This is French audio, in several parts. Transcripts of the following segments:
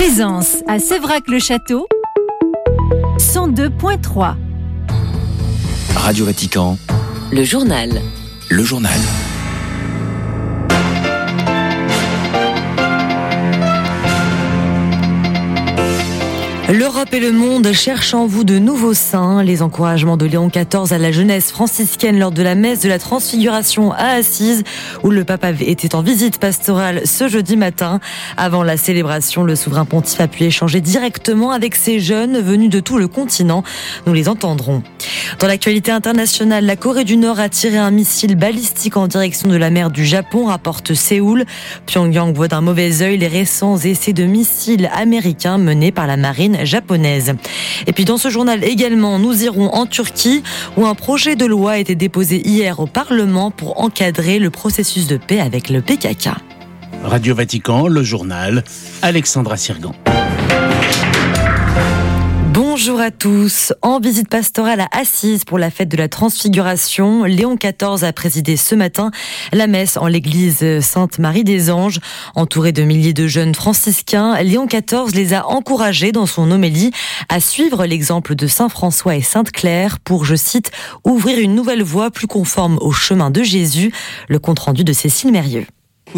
Plaisance à Sévrac-le-Château, 102.3. Radio Vatican. Le journal. Le journal. L'Europe et le monde cherchent en vous de nouveaux saints. Les encouragements de Léon XIV à la jeunesse franciscaine lors de la messe de la Transfiguration à Assise, où le pape était en visite pastorale ce jeudi matin. Avant la célébration, le souverain pontife a pu échanger directement avec ces jeunes venus de tout le continent. Nous les entendrons. Dans l'actualité internationale, la Corée du Nord a tiré un missile balistique en direction de la mer du Japon, rapporte Séoul. Pyongyang voit d'un mauvais œil les récents essais de missiles américains menés par la marine japonaise. Et puis dans ce journal également, nous irons en Turquie où un projet de loi a été déposé hier au Parlement pour encadrer le processus de paix avec le PKK. Radio Vatican, le journal, Alexandra Sirgan. Bonjour à tous. En visite pastorale à Assise pour la fête de la Transfiguration, Léon XIV a présidé ce matin la messe en l'église Sainte-Marie des Anges. Entouré de milliers de jeunes franciscains, Léon XIV les a encouragés dans son homélie à suivre l'exemple de Saint François et Sainte Claire pour, je cite, ouvrir une nouvelle voie plus conforme au chemin de Jésus. Le compte-rendu de Cécile Mérieux.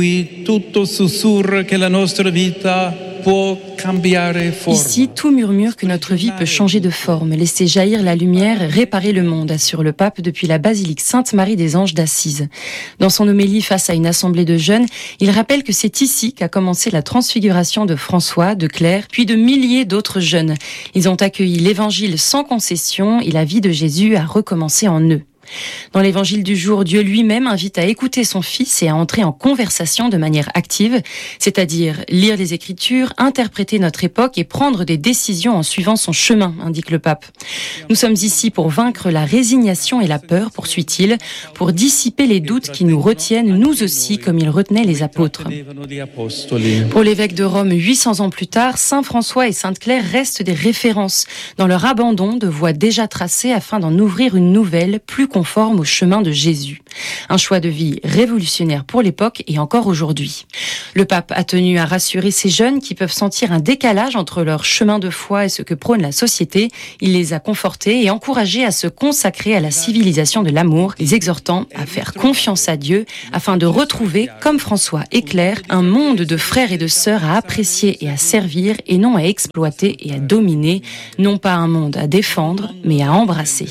Ici, tout murmure que notre vie peut changer de forme, laisser jaillir la lumière, réparer le monde, assure le pape depuis la basilique Sainte-Marie des Anges d'Assise. Dans son homélie face à une assemblée de jeunes, il rappelle que c'est ici qu'a commencé la transfiguration de François, de Claire, puis de milliers d'autres jeunes. Ils ont accueilli l'évangile sans concession et la vie de Jésus a recommencé en eux. Dans l'évangile du jour, Dieu lui-même invite à écouter son fils et à entrer en conversation de manière active, c'est-à-dire lire les Écritures, interpréter notre époque et prendre des décisions en suivant son chemin, indique le pape. Nous sommes ici pour vaincre la résignation et la peur, poursuit-il, pour dissiper les doutes qui nous retiennent, nous aussi, comme il retenait les apôtres. Pour l'évêque de Rome, 800 ans plus tard, Saint François et Sainte Claire restent des références dans leur abandon de voies déjà tracées afin d'en ouvrir une nouvelle, plus conforme au chemin de Jésus. Un choix de vie révolutionnaire pour l'époque et encore aujourd'hui. Le pape a tenu à rassurer ces jeunes qui peuvent sentir un décalage entre leur chemin de foi et ce que prône la société. Il les a confortés et encouragés à se consacrer à la civilisation de l'amour, les exhortant à faire confiance à Dieu afin de retrouver, comme François et Claire, un monde de frères et de sœurs à apprécier et à servir et non à exploiter et à dominer, non pas un monde à défendre, mais à embrasser.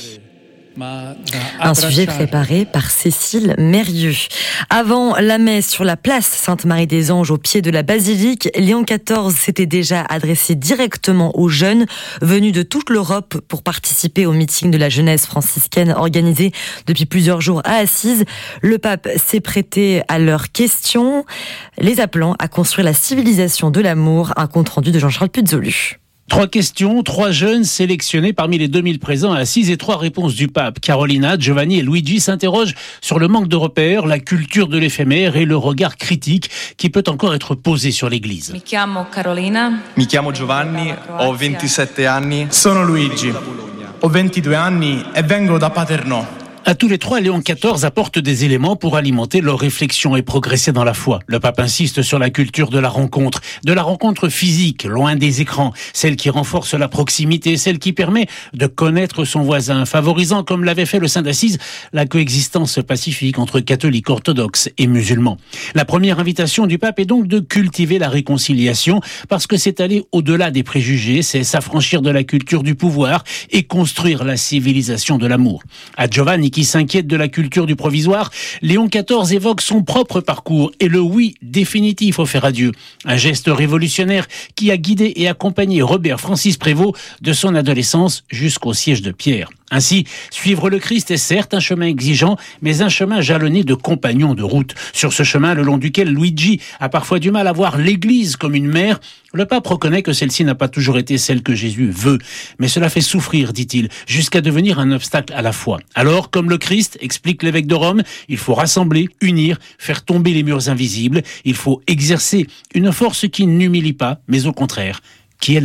Un sujet préparé par Cécile Mérieux. Avant la messe sur la place Sainte-Marie des Anges au pied de la basilique, Léon XIV s'était déjà adressé directement aux jeunes venus de toute l'Europe pour participer au meeting de la jeunesse franciscaine organisé depuis plusieurs jours à Assise. Le pape s'est prêté à leurs questions, les appelant à construire la civilisation de l'amour. Un compte-rendu de Jean-Charles Puzzolu. 3 questions, 3 jeunes sélectionnés parmi les 2000 présents à Assise et 3 réponses du pape. Carolina, Giovanni et Luigi s'interrogent sur le manque de repères, la culture de l'éphémère et le regard critique qui peut encore être posé sur l'Église. Mi chiamo Carolina. Mi chiamo Giovanni, ho 27 anni. Sono Luigi, ho 22 anni e vengo da Paternò. À tous les 3, Léon XIV apporte des éléments pour alimenter leur réflexion et progresser dans la foi. Le pape insiste sur la culture de la rencontre physique, loin des écrans, celle qui renforce la proximité, celle qui permet de connaître son voisin, favorisant, comme l'avait fait le Saint d'Assise, la coexistence pacifique entre catholiques, orthodoxes et musulmans. La première invitation du pape est donc de cultiver la réconciliation, parce que c'est aller au-delà des préjugés, c'est s'affranchir de la culture du pouvoir et construire la civilisation de l'amour. À Giovanni, qui s'inquiète de la culture du provisoire, Léon XIV évoque son propre parcours et le oui définitif offert à Dieu. Un geste révolutionnaire qui a guidé et accompagné Robert Francis Prévost de son adolescence jusqu'au siège de Pierre. Ainsi, suivre le Christ est certes un chemin exigeant, mais un chemin jalonné de compagnons de route. Sur ce chemin, le long duquel Luigi a parfois du mal à voir l'Église comme une mère, le pape reconnaît que celle-ci n'a pas toujours été celle que Jésus veut. Mais cela fait souffrir, dit-il, jusqu'à devenir un obstacle à la foi. Alors, comme le Christ, explique l'évêque de Rome, il faut rassembler, unir, faire tomber les murs invisibles. Il faut exercer une force qui n'humilie pas, mais au contraire, qui élève.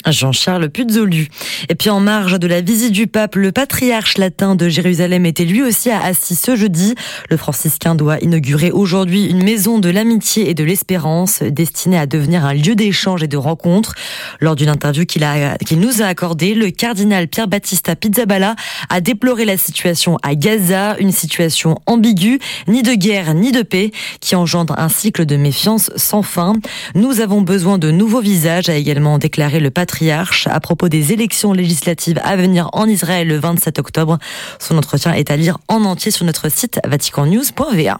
Jean-Charles Puzolu. Et puis en marge de la visite du pape, le patriarche latin de Jérusalem était lui aussi à Assise ce jeudi. Le franciscain doit inaugurer aujourd'hui une maison de l'amitié et de l'espérance destinée à devenir un lieu d'échange et de rencontre. Lors d'une interview qu'il nous a accordée, le cardinal Pier Battista Pizzaballa a déploré la situation à Gaza, une situation ambiguë, ni de guerre ni de paix, qui engendre un cycle de méfiance sans fin. Nous avons besoin de nouveaux visages, a également déclaré le patriarche à propos des élections législatives à venir en Israël le 27 octobre. Son entretien est à lire en entier sur notre site vaticannews.va.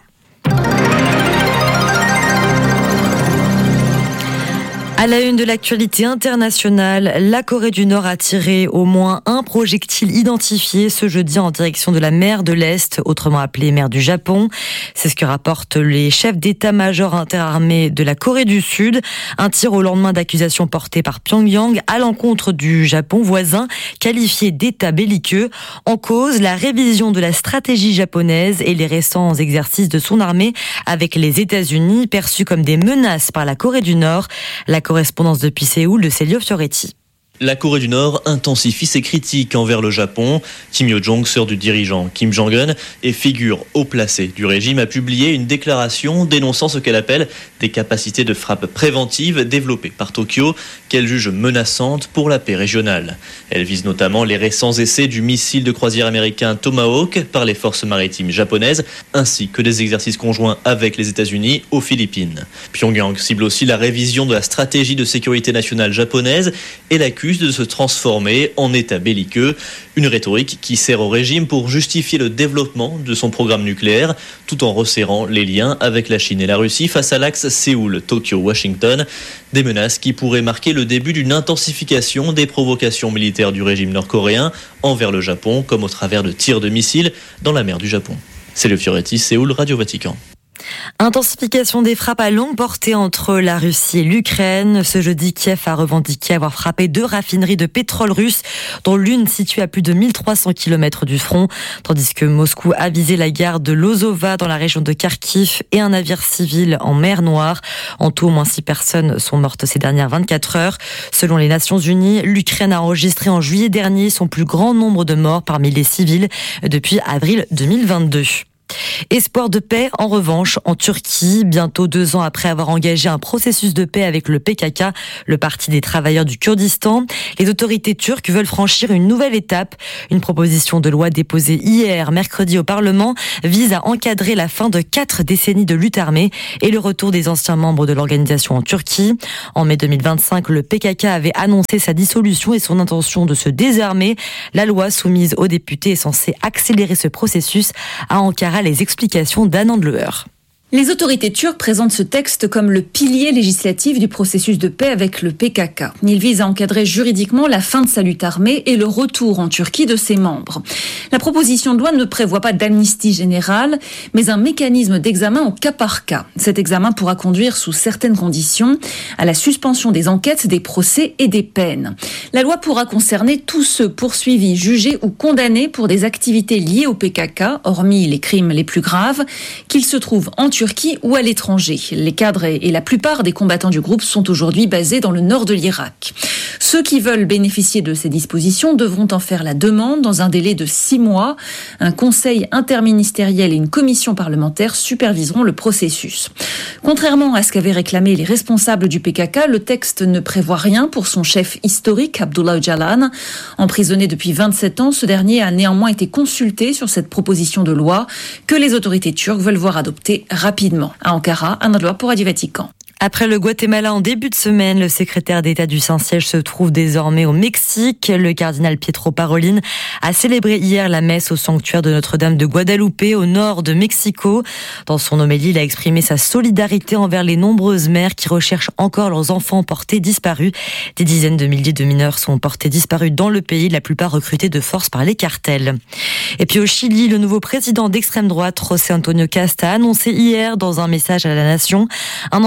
À la une de l'actualité internationale, la Corée du Nord a tiré au moins un projectile identifié ce jeudi en direction de la mer de l'Est, autrement appelée mer du Japon. C'est ce que rapportent les chefs d'état-major interarmés de la Corée du Sud. Un tir au lendemain d'accusations portées par Pyongyang à l'encontre du Japon voisin, qualifié d'état belliqueux. En cause, la révision de la stratégie japonaise et les récents exercices de son armée avec les États-Unis, perçus comme des menaces par la Corée du Nord. La correspondance depuis Séoul de Célio Fioretti. La Corée du Nord intensifie ses critiques envers le Japon. Kim Yo-jong, sœur du dirigeant Kim Jong-un et figure haut placée du régime, a publié une déclaration dénonçant ce qu'elle appelle des capacités de frappe préventive développées par Tokyo, qu'elle juge menaçantes pour la paix régionale. Elle vise notamment les récents essais du missile de croisière américain Tomahawk par les forces maritimes japonaises, ainsi que des exercices conjoints avec les États-Unis aux Philippines. Pyongyang cible aussi la révision de la stratégie de sécurité nationale japonaise et l'accuse de se transformer en état belliqueux, une rhétorique qui sert au régime pour justifier le développement de son programme nucléaire, tout en resserrant les liens avec la Chine et la Russie face à l'axe Séoul-Tokyo-Washington, des menaces qui pourraient marquer le début d'une intensification des provocations militaires du régime nord-coréen envers le Japon, comme au travers de tirs de missiles dans la mer du Japon. C'est le Fioretti, Séoul, Radio Vatican. Intensification des frappes à longue portée entre la Russie et l'Ukraine. Ce jeudi, Kiev a revendiqué avoir frappé 2 raffineries de pétrole russe, dont l'une située à plus de 1300 km du front, tandis que Moscou a visé la gare de Lozova dans la région de Kharkiv et un navire civil en mer Noire. En tout, au moins 6 personnes sont mortes ces dernières 24 heures. Selon les Nations Unies, l'Ukraine a enregistré en juillet dernier son plus grand nombre de morts parmi les civils depuis avril 2022. Espoir de paix, en revanche, en Turquie, bientôt 2 ans après avoir engagé un processus de paix avec le PKK, le Parti des travailleurs du Kurdistan. Les autorités turques veulent franchir une nouvelle étape. Une proposition de loi déposée hier, mercredi, au Parlement, vise à encadrer la fin de 4 décennies de lutte armée et le retour des anciens membres de l'organisation en Turquie. En mai 2025, le PKK avait annoncé sa dissolution et son intention de se désarmer. La loi soumise aux députés est censée accélérer ce processus. À Ankara, les explications d'Anand Leuer. Les autorités turques présentent ce texte comme le pilier législatif du processus de paix avec le PKK. Il vise à encadrer juridiquement la fin de sa lutte armée et le retour en Turquie de ses membres. La proposition de loi ne prévoit pas d'amnistie générale, mais un mécanisme d'examen au cas par cas. Cet examen pourra conduire, sous certaines conditions, à la suspension des enquêtes, des procès et des peines. La loi pourra concerner tous ceux poursuivis, jugés ou condamnés pour des activités liées au PKK, hormis les crimes les plus graves, qu'ils se trouvent en Turquie ou à l'étranger. Les cadres et la plupart des combattants du groupe sont aujourd'hui basés dans le nord de l'Irak. Ceux qui veulent bénéficier de ces dispositions devront en faire la demande dans un délai de 6 mois. Un conseil interministériel et une commission parlementaire superviseront le processus. Contrairement à ce qu'avaient réclamé les responsables du PKK, le texte ne prévoit rien pour son chef historique, Abdullah Öcalan. Emprisonné depuis 27 ans, ce dernier a néanmoins été consulté sur cette proposition de loi que les autorités turques veulent voir adopter rapidement. À Ankara, Anand Leuer pour Radio Vatican. Après le Guatemala en début de semaine, le secrétaire d'État du Saint-Siège se trouve désormais au Mexique. Le cardinal Pietro Parolin a célébré hier la messe au sanctuaire de Notre-Dame de Guadalupe, au nord de Mexico. Dans son homélie, il a exprimé sa solidarité envers les nombreuses mères qui recherchent encore leurs enfants portés disparus. Des dizaines de milliers de mineurs sont portés disparus dans le pays, la plupart recrutés de force par les cartels. Et puis au Chili, le nouveau président d'extrême droite, José Antonio Casta, a annoncé hier dans un message à la nation un ensemble de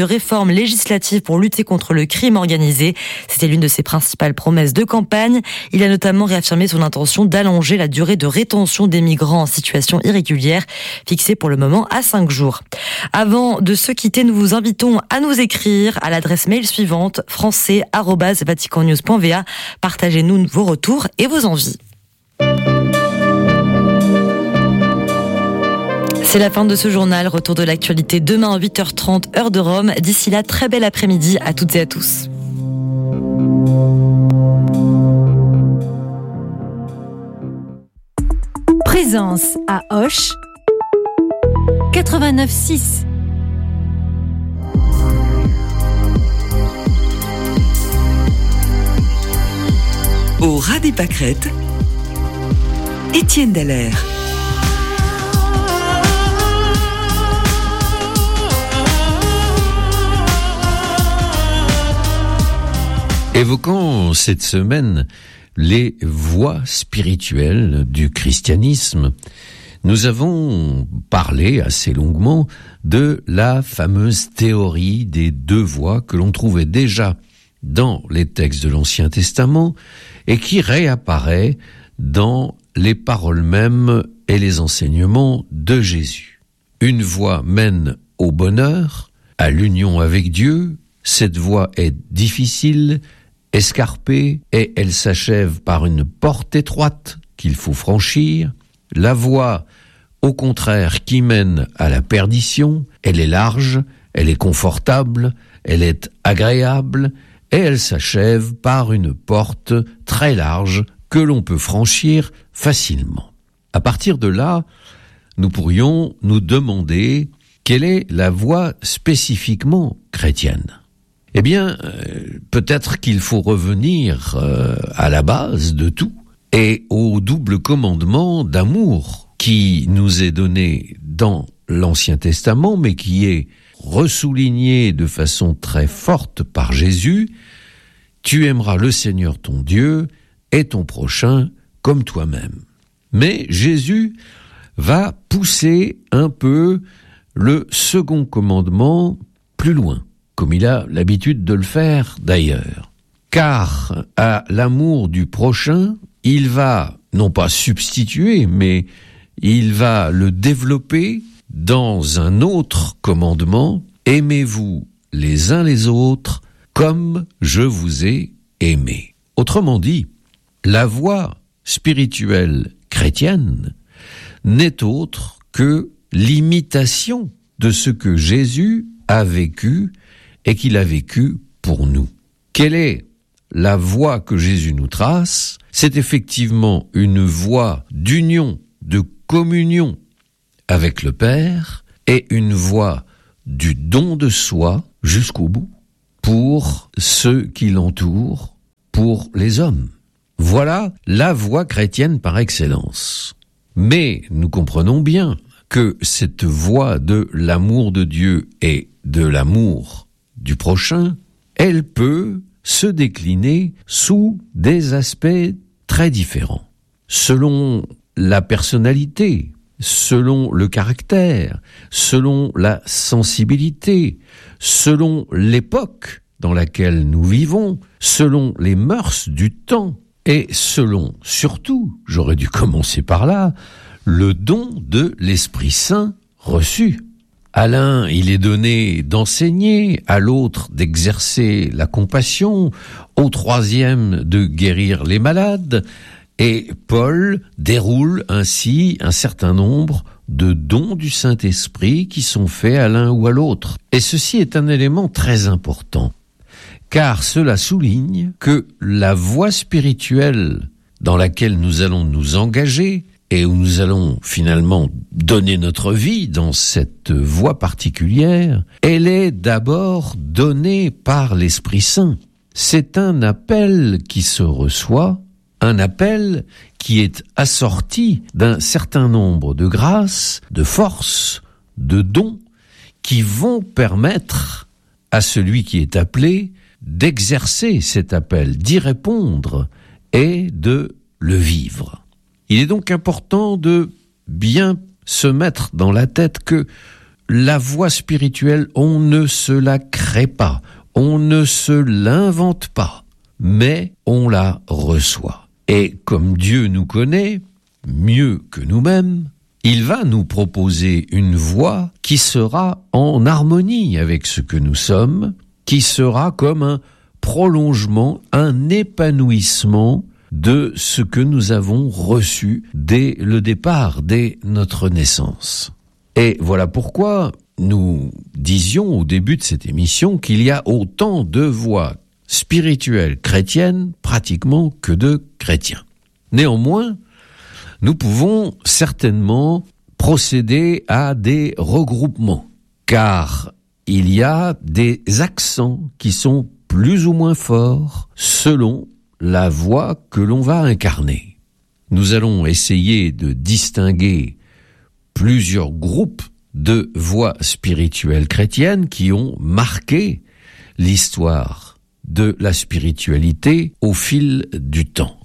de réforme législative pour lutter contre le crime organisé. C'était l'une de ses principales promesses de campagne. Il a notamment réaffirmé son intention d'allonger la durée de rétention des migrants en situation irrégulière, fixée pour le moment à 5 jours. Avant de se quitter, nous vous invitons à nous écrire à l'adresse mail suivante, français@vaticannews.va. Partagez-nous vos retours et vos envies. C'est la fin de ce journal. Retour de l'actualité demain à 8h30, heure de Rome. D'ici là, très bel après-midi à toutes et à tous. Présence à Auch 89.6. Au ras des pâquerettes, Étienne Dallaire. Évoquant cette semaine les voies spirituelles du christianisme, nous avons parlé assez longuement de la fameuse théorie des 2 voies que l'on trouvait déjà dans les textes de l'Ancien Testament et qui réapparaît dans les paroles mêmes et les enseignements de Jésus. Une voie mène au bonheur, à l'union avec Dieu. Cette voie est difficile, escarpée, et elle s'achève par une porte étroite qu'il faut franchir. La voie, au contraire, qui mène à la perdition, elle est large, elle est confortable, elle est agréable, et elle s'achève par une porte très large que l'on peut franchir facilement. À partir de là, nous pourrions nous demander quelle est la voie spécifiquement chrétienne. Eh bien, peut-être qu'il faut revenir à la base de tout et au double commandement d'amour qui nous est donné dans l'Ancien Testament, mais qui est ressouligné de façon très forte par Jésus. Tu aimeras le Seigneur ton Dieu et ton prochain comme toi-même. Mais Jésus va pousser un peu le second commandement plus loin, comme il a l'habitude de le faire d'ailleurs. Car à l'amour du prochain, il va non pas substituer, mais il va le développer dans un autre commandement. Aimez-vous les uns les autres comme je vous ai aimé. Autrement dit, la voie spirituelle chrétienne n'est autre que l'imitation de ce que Jésus a vécu et qu'il a vécu pour nous. Quelle est la voie que Jésus nous trace? C'est effectivement une voie d'union, de communion avec le Père et une voie du don de soi jusqu'au bout pour ceux qui l'entourent, pour les hommes. Voilà la voie chrétienne par excellence. Mais nous comprenons bien que cette voie de l'amour de Dieu et de l'amour du prochain, elle peut se décliner sous des aspects très différents, selon la personnalité, selon le caractère, selon la sensibilité, selon l'époque dans laquelle nous vivons, selon les mœurs du temps et selon, surtout, j'aurais dû commencer par là, le don de l'Esprit Saint reçu. À l'un, il est donné d'enseigner, à l'autre d'exercer la compassion, au troisième de guérir les malades, et Paul déroule ainsi un certain nombre de dons du Saint-Esprit qui sont faits à l'un ou à l'autre. Et ceci est un élément très important, car cela souligne que la voie spirituelle dans laquelle nous allons nous engager et où nous allons finalement donner notre vie dans cette voie particulière, elle est d'abord donnée par l'Esprit Saint. C'est un appel qui se reçoit, un appel qui est assorti d'un certain nombre de grâces, de forces, de dons qui vont permettre à celui qui est appelé d'exercer cet appel, d'y répondre et de le vivre. Il est donc important de bien se mettre dans la tête que la voie spirituelle, on ne se la crée pas, on ne se l'invente pas, mais on la reçoit. Et comme Dieu nous connaît mieux que nous-mêmes, il va nous proposer une voie qui sera en harmonie avec ce que nous sommes, qui sera comme un prolongement, un épanouissement de ce que nous avons reçu dès le départ, dès notre naissance. Et voilà pourquoi nous disions au début de cette émission qu'il y a autant de voies spirituelles chrétiennes pratiquement que de chrétiens. Néanmoins, nous pouvons certainement procéder à des regroupements, car il y a des accents qui sont plus ou moins forts selon la voie que l'on va incarner. Nous allons essayer de distinguer plusieurs groupes de voies spirituelles chrétiennes qui ont marqué l'histoire de la spiritualité au fil du temps.